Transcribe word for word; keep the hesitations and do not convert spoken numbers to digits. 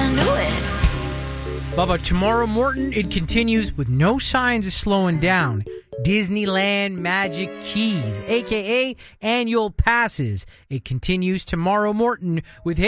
I knew it. Bubba, tomorrow, Morton, it continues with no signs of slowing down. Disneyland Magic Keys, a k a annual passes. It continues tomorrow, Morton, with